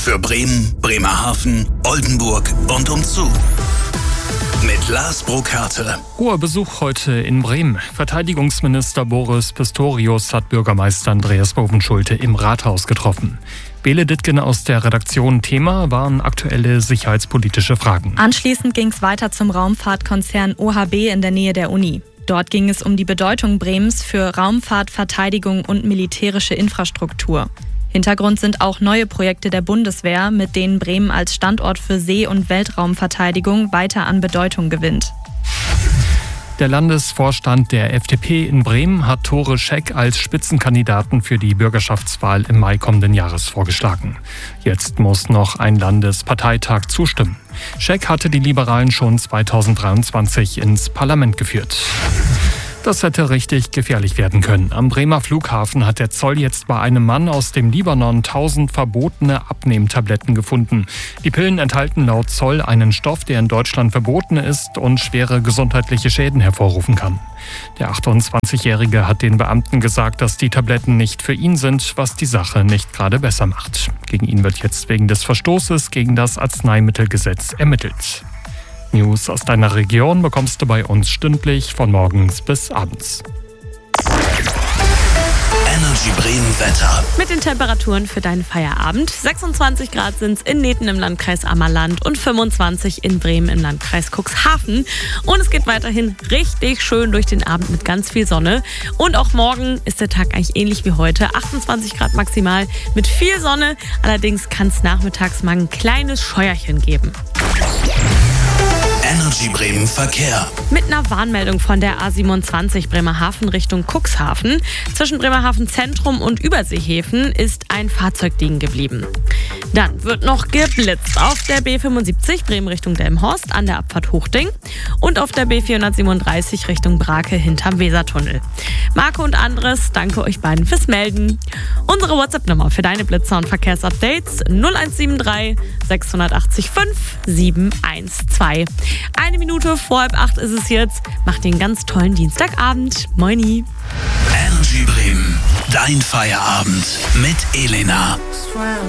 Für Bremen, Bremerhaven, Oldenburg und umzu. Mit Lars Brokarte. Hoher Besuch heute in Bremen. Verteidigungsminister Boris Pistorius hat Bürgermeister Andreas Bovenschulte im Rathaus getroffen. Bele Dittgen aus der Redaktion. Thema waren aktuelle sicherheitspolitische Fragen. Anschließend ging es weiter zum Raumfahrtkonzern OHB in der Nähe der Uni. Dort ging es um die Bedeutung Bremens für Raumfahrt, Verteidigung und militärische Infrastruktur. Hintergrund sind auch neue Projekte der Bundeswehr, mit denen Bremen als Standort für See- und Weltraumverteidigung weiter an Bedeutung gewinnt. Der Landesvorstand der FDP in Bremen hat Tore Scheck als Spitzenkandidaten für die Bürgerschaftswahl im Mai kommenden Jahres vorgeschlagen. Jetzt muss noch ein Landesparteitag zustimmen. Scheck hatte die Liberalen schon 2023 ins Parlament geführt. Das hätte richtig gefährlich werden können. Am Bremer Flughafen hat der Zoll jetzt bei einem Mann aus dem Libanon 1000 verbotene Abnehmtabletten gefunden. Die Pillen enthalten laut Zoll einen Stoff, der in Deutschland verboten ist und schwere gesundheitliche Schäden hervorrufen kann. Der 28-Jährige hat den Beamten gesagt, dass die Tabletten nicht für ihn sind, was die Sache nicht gerade besser macht. Gegen ihn wird jetzt wegen des Verstoßes gegen das Arzneimittelgesetz ermittelt. News aus deiner Region bekommst du bei uns stündlich von morgens bis abends. Energy Bremen Wetter. Mit den Temperaturen für deinen Feierabend. 26 Grad sind es in Neten im Landkreis Ammerland und 25 in Bremen im Landkreis Cuxhaven. Und es geht weiterhin richtig schön durch den Abend mit ganz viel Sonne. Und auch morgen ist der Tag eigentlich ähnlich wie heute. 28 Grad maximal mit viel Sonne. Allerdings kann es nachmittags mal ein kleines Scheuerchen geben. Energy Bremen Verkehr. Mit einer Warnmeldung von der A27 Bremerhaven Richtung Cuxhaven. Zwischen Bremerhaven Zentrum und Überseehäfen ist ein Fahrzeug liegen geblieben. Dann wird noch geblitzt auf der B75 Bremen Richtung Delmenhorst an der Abfahrt Hochding und auf der B437 Richtung Brake hinterm Wesertunnel. Marco und Andres, danke euch beiden fürs Melden. Unsere WhatsApp-Nummer für deine Blitzer und Verkehrsupdates 0173 680 5 712. 1 Minute vor 7:30 ist es jetzt. Macht den ganz tollen Dienstagabend. Moini. Energy Bremen. Dein Feierabend mit Elena.